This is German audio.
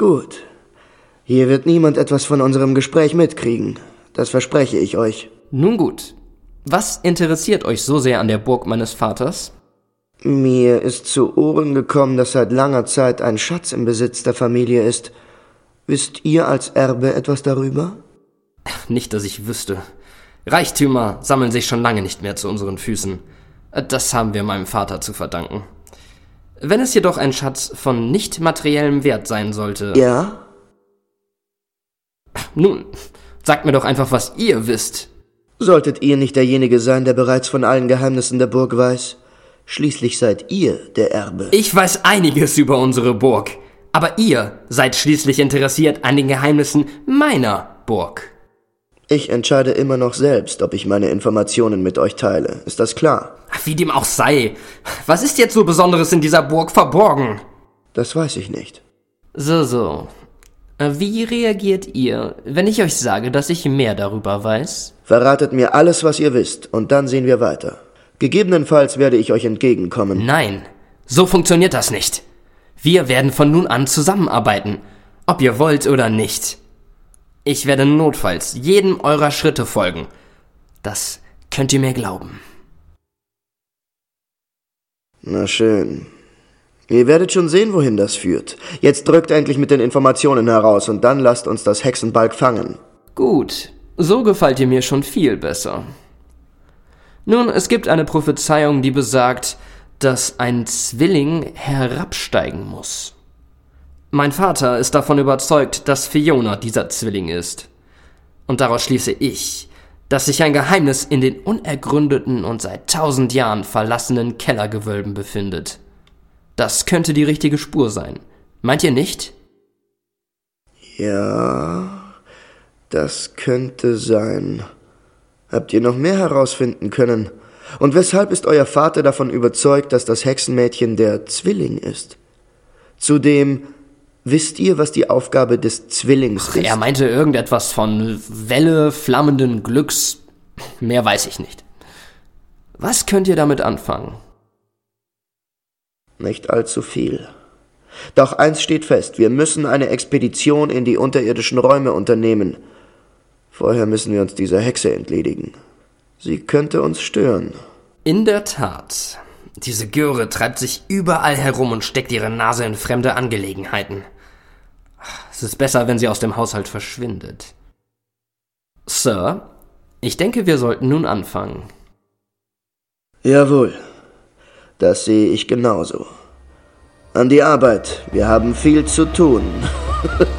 Gut. Hier wird niemand etwas von unserem Gespräch mitkriegen. Das verspreche ich euch. Nun gut. Was interessiert euch so sehr an der Burg meines Vaters? Mir ist zu Ohren gekommen, dass seit langer Zeit ein Schatz im Besitz der Familie ist. Wisst ihr als Erbe etwas darüber? Nicht, dass ich wüsste. Reichtümer sammeln sich schon lange nicht mehr zu unseren Füßen. Das haben wir meinem Vater zu verdanken. Wenn es jedoch ein Schatz von nicht materiellem Wert sein sollte... Ja? Nun, sagt mir doch einfach, was ihr wisst. Solltet ihr nicht derjenige sein, der bereits von allen Geheimnissen der Burg weiß? Schließlich seid ihr der Erbe. Ich weiß einiges über unsere Burg, aber ihr seid schließlich interessiert an den Geheimnissen meiner Burg. Ich entscheide immer noch selbst, ob ich meine Informationen mit euch teile. Ist das klar? Wie dem auch sei. Was ist jetzt so Besonderes in dieser Burg verborgen? Das weiß ich nicht. So. Wie reagiert ihr, wenn ich euch sage, dass ich mehr darüber weiß? Verratet mir alles, was ihr wisst, und dann sehen wir weiter. Gegebenenfalls werde ich euch entgegenkommen. Nein, so funktioniert das nicht. Wir werden von nun an zusammenarbeiten, ob ihr wollt oder nicht. Ich werde notfalls jedem eurer Schritte folgen. Das könnt ihr mir glauben. Na schön. Ihr werdet schon sehen, wohin das führt. Jetzt drückt endlich mit den Informationen heraus und dann lasst uns das Hexenbalg fangen. Gut, so gefällt ihr mir schon viel besser. Nun, es gibt eine Prophezeiung, die besagt, dass ein Zwilling herabsteigen muss. Mein Vater ist davon überzeugt, dass Fiona dieser Zwilling ist. Und daraus schließe ich, dass sich ein Geheimnis in den unergründeten und seit 1000 Jahren verlassenen Kellergewölben befindet. Das könnte die richtige Spur sein. Meint ihr nicht? Ja, das könnte sein. Habt ihr noch mehr herausfinden können? Und weshalb ist euer Vater davon überzeugt, dass das Hexenmädchen der Zwilling ist? Zudem, wisst ihr, was die Aufgabe des Zwillings ist? Er meinte irgendetwas von Welle flammenden Glücks. Mehr weiß ich nicht. Was könnt ihr damit anfangen? Nicht allzu viel. Doch eins steht fest, wir müssen eine Expedition in die unterirdischen Räume unternehmen. Vorher müssen wir uns dieser Hexe entledigen. Sie könnte uns stören. In der Tat. Diese Göre treibt sich überall herum und steckt ihre Nase in fremde Angelegenheiten. Es ist besser, wenn sie aus dem Haushalt verschwindet. Sir, ich denke, wir sollten nun anfangen. Jawohl, das sehe ich genauso. An die Arbeit, wir haben viel zu tun.